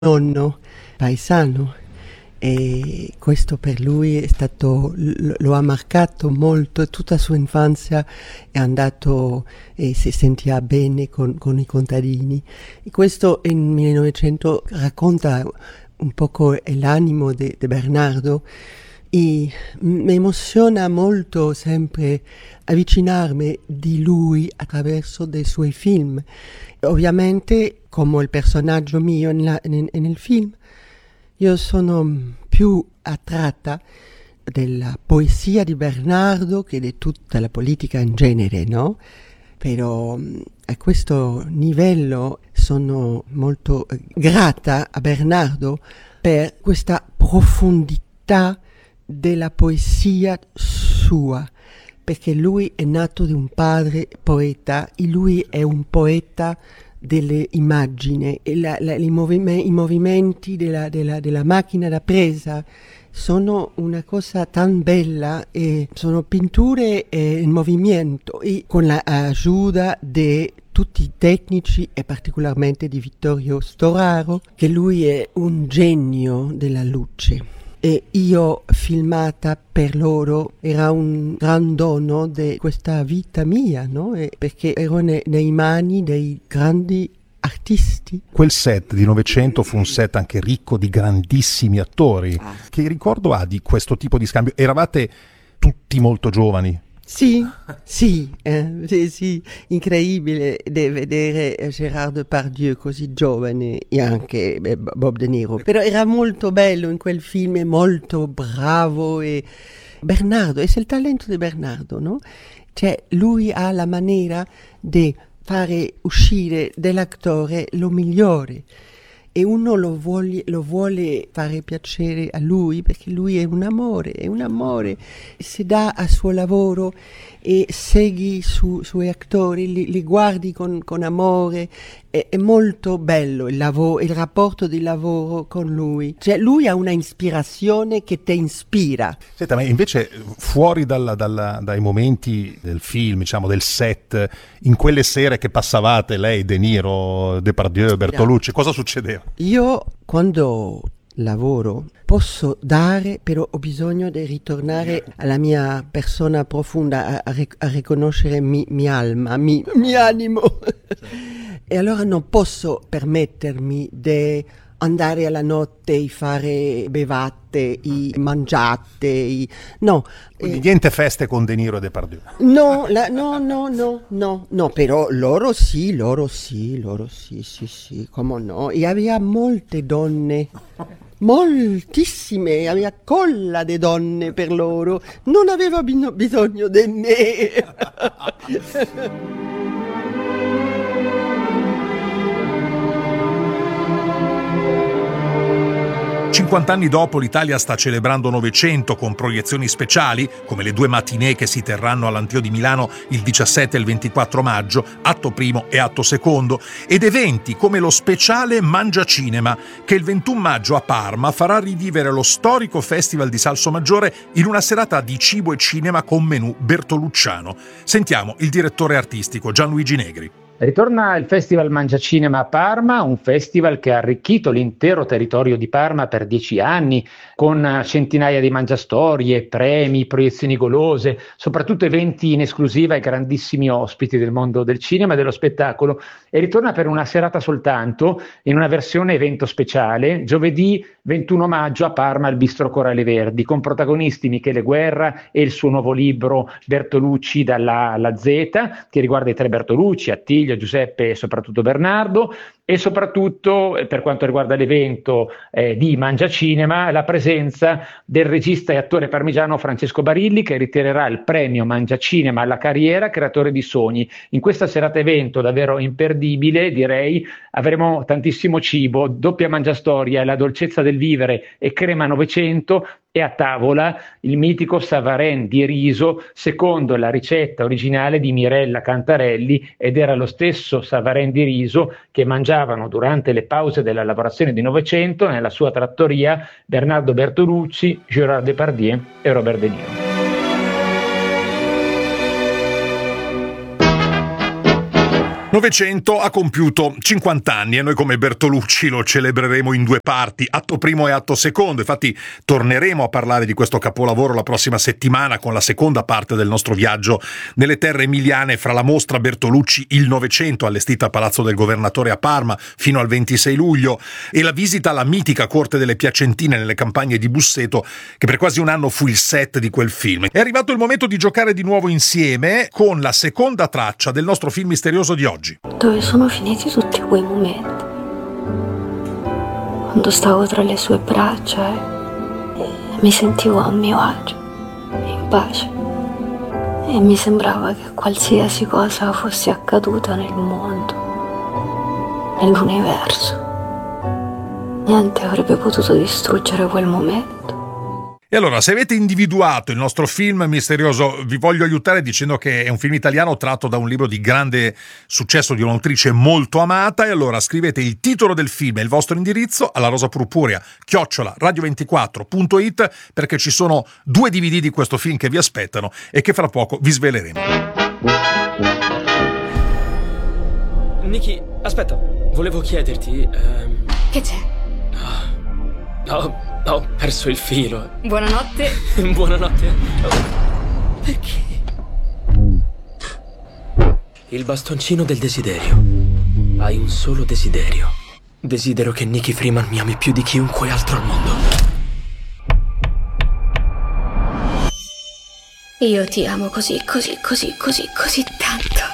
nonno paesano e questo per lui è stato, lo ha marcato molto. Tutta la sua infanzia è andato e si sentiva bene con i contadini, e questo in 1900 racconta un poco l'animo di Bernardo, e mi emoziona molto sempre avvicinarmi di lui attraverso dei suoi film. Ovviamente, come il personaggio mio nel film, io sono più attratta della poesia di Bernardo che di tutta la politica in genere, no? Però a questo livello sono molto grata a Bernardo per questa profondità della poesia sua, perché lui è nato di un padre poeta e lui è un poeta delle immagini, e i movimenti della macchina da presa sono una cosa tan bella, e sono pitture in movimento, e con l'aiuta di tutti i tecnici e particolarmente di Vittorio Storaro, che lui è un genio della luce. E io filmata per loro era un gran dono di questa vita mia, no? Perché ero nei mani dei grandi artisti. Quel set di Novecento fu un set anche ricco di grandissimi attori. Che ricordo ha di questo tipo di scambio? Eravate tutti molto giovani? Sì, incredibile di vedere Gérard Depardieu così giovane, e anche Bob De Niro, però era molto bello in quel film, è molto bravo, e Bernardo, è il talento di Bernardo, no? Cioè lui ha la maniera di fare uscire dell'attore lo migliore, e uno lo vuole fare piacere a lui, perché lui è un amore, si dà al suo lavoro e segui suoi attori, li guardi con amore. È molto bello il rapporto di lavoro con lui, cioè lui ha una ispirazione che ti ispira. Senta, ma invece fuori dai momenti del film, diciamo del set, in quelle sere che passavate lei, De Niro, Depardieu, Bertolucci, cosa succedeva? Io quando lavoro posso dare, però ho bisogno di ritornare alla mia persona profonda, a riconoscere mia alma, mio animo. E allora non posso permettermi di andare alla notte e fare bevate, mangiate, no. Quindi niente feste con De Niro e Depardieu? No, però loro sì, come no. E aveva molte donne, moltissime, aveva colla di donne per loro, non aveva bisogno di me. 50 anni dopo l'Italia sta celebrando Novecento con proiezioni speciali, come le 2 matinée che si terranno all'Anteo di Milano il 17 e il 24 maggio, atto primo e atto secondo, ed eventi come lo speciale Mangia Cinema, che il 21 maggio a Parma farà rivivere lo storico Festival di Salsomaggiore in una serata di cibo e cinema con menù bertolucciano. Sentiamo il direttore artistico Gianluigi Negri. Ritorna il Festival Mangia Cinema a Parma, un festival che ha arricchito l'intero territorio di Parma per 10 anni, con centinaia di mangiastorie, premi, proiezioni golose, soprattutto eventi in esclusiva e grandissimi ospiti del mondo del cinema e dello spettacolo, e ritorna per una serata soltanto, in una versione evento speciale, giovedì 21 maggio a Parma al Bistro Corale Verdi, con protagonisti Michele Guerra e il suo nuovo libro Bertolucci dalla A alla Z, che riguarda i 3 Bertolucci, Attilio, Giuseppe e soprattutto Bernardo, e soprattutto per quanto riguarda l'evento di Mangia Cinema, la presenza del regista e attore parmigiano Francesco Barilli, che ritirerà il premio Mangia Cinema alla carriera creatore di sogni. In questa serata evento davvero imperdibile, direi, avremo tantissimo cibo, doppia mangiastoria, la dolcezza del vivere e crema Novecento, e a tavola il mitico Savarin di riso secondo la ricetta originale di Mirella Cantarelli, ed era lo stesso Savarin di riso che mangiavano durante le pause della lavorazione di Novecento nella sua trattoria Bernardo Bertolucci, Gérard Depardieu e Robert De Niro. Novecento ha compiuto 50 anni e noi come Bertolucci lo celebreremo in due parti, atto primo e atto secondo. Infatti torneremo a parlare di questo capolavoro la prossima settimana con la seconda parte del nostro viaggio nelle terre emiliane, fra la mostra Bertolucci il Novecento allestita a Palazzo del Governatore a Parma fino al 26 luglio e la visita alla mitica Corte delle Piacentine nelle campagne di Busseto, che per quasi un anno fu il set di quel film. È arrivato il momento di giocare di nuovo insieme con la seconda traccia del nostro film misterioso di oggi. Dove sono finiti tutti quei momenti? Quando stavo tra le sue braccia e mi sentivo a mio agio, in pace. E mi sembrava che qualsiasi cosa fosse accaduta nel mondo, nell'universo, niente avrebbe potuto distruggere quel momento. E allora, se avete individuato il nostro film misterioso, vi voglio aiutare dicendo che è un film italiano tratto da un libro di grande successo di un'autrice molto amata. E allora scrivete il titolo del film e il vostro indirizzo alla rosapurpurea @radio24.it, perché ci sono 2 DVD di questo film che vi aspettano e che fra poco vi sveleremo. Niki, aspetta, volevo chiederti... Che c'è? Ho perso il filo. Buonanotte. Buonanotte. Perché? Il bastoncino del desiderio. Hai un solo desiderio. Desidero che Niki Freeman mi ami più di chiunque altro al mondo. Io ti amo così tanto.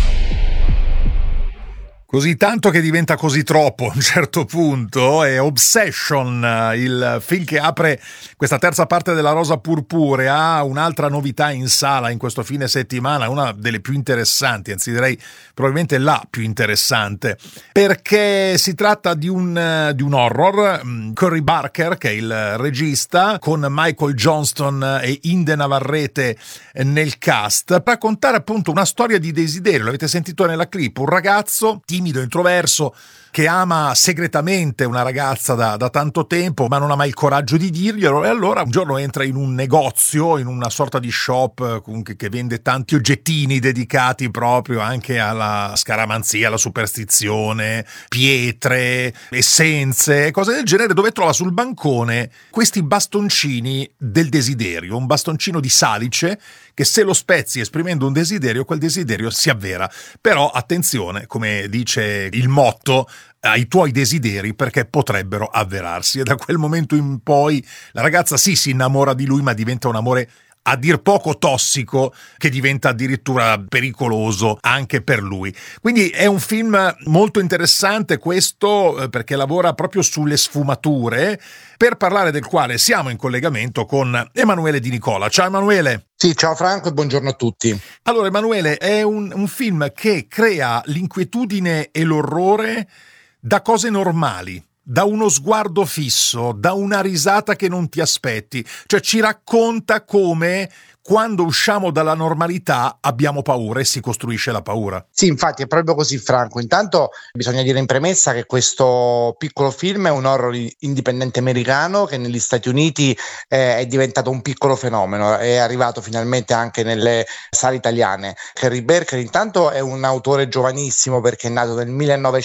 Così tanto che diventa così troppo a un certo punto. È Obsession, il film che apre questa terza parte della Rosa Purpurea. Un'altra novità in sala in questo fine settimana, una delle più interessanti, anzi direi probabilmente la più interessante, perché si tratta di un horror. Cory Barker, che è il regista, con Michael Johnston e Inde Navarrete nel cast, per raccontare appunto una storia di desiderio. L'avete sentito nella clip, un ragazzo timido, introverso, che ama segretamente una ragazza da tanto tempo, ma non ha mai il coraggio di dirglielo, e allora un giorno entra in un negozio, in una sorta di shop che vende tanti oggettini dedicati proprio anche alla scaramanzia, alla superstizione, pietre, essenze, cose del genere, dove trova sul bancone questi bastoncini del desiderio, un bastoncino di salice che se lo spezzi esprimendo un desiderio, quel desiderio si avvera. Però attenzione, come dice il motto, ai tuoi desideri, perché potrebbero avverarsi. E da quel momento in poi la ragazza si innamora di lui, ma diventa un amore a dir poco tossico, che diventa addirittura pericoloso anche per lui. Quindi è un film molto interessante questo, perché lavora proprio sulle sfumature, per parlare del quale siamo in collegamento con Emanuele Di Nicola. Ciao Emanuele. Sì, ciao Franco e buongiorno a tutti. Allora Emanuele, è un film che crea l'inquietudine e l'orrore da cose normali, da uno sguardo fisso, da una risata che non ti aspetti. Cioè ci racconta come quando usciamo dalla normalità abbiamo paura e si costruisce la paura. Sì, infatti è proprio così, Franco. Intanto bisogna dire in premessa che questo piccolo film è un horror indipendente americano che negli Stati Uniti è diventato un piccolo fenomeno, è arrivato finalmente anche nelle sale italiane. Cory Barker intanto è un autore giovanissimo, perché è nato nel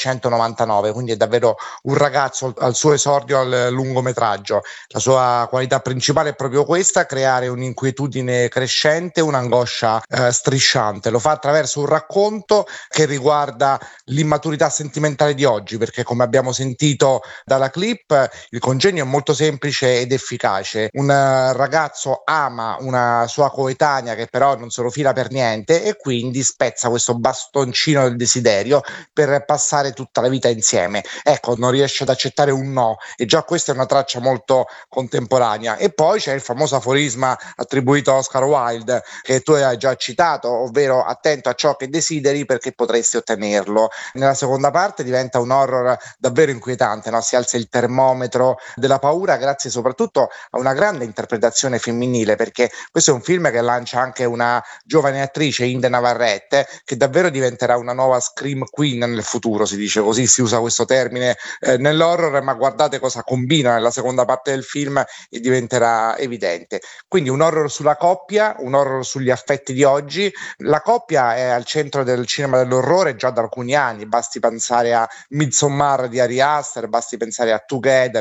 1999, quindi è davvero un ragazzo al suo esordio al lungometraggio. La sua qualità principale è proprio questa: creare un'inquietudine crescente, un'angoscia strisciante. Lo fa attraverso un racconto che riguarda l'immaturità sentimentale di oggi, perché come abbiamo sentito dalla clip il congegno è molto semplice ed efficace. Un ragazzo ama una sua coetanea che però non se lo fila per niente, e quindi spezza questo bastoncino del desiderio per passare tutta la vita insieme. Ecco, non riesce ad accettare un no, e già questa è una traccia molto contemporanea. E poi c'è il famoso aforisma attribuito a Oscar Wilde, che tu hai già citato, ovvero attento a ciò che desideri perché potresti ottenerlo. Nella seconda parte diventa un horror davvero inquietante, no? Si alza il termometro della paura, grazie soprattutto a una grande interpretazione femminile, perché questo è un film che lancia anche una giovane attrice, Inde Navarrete, che davvero diventerà una nuova scream queen nel futuro, si dice così, si usa questo termine nell'horror, ma guardate cosa combina nella seconda parte del film e diventerà evidente. Quindi un horror sulla coppia, coppia, un horror sugli affetti di oggi. La coppia è al centro del cinema dell'orrore già da alcuni anni, basti pensare a Midsommar di Ari Aster, basti pensare a Together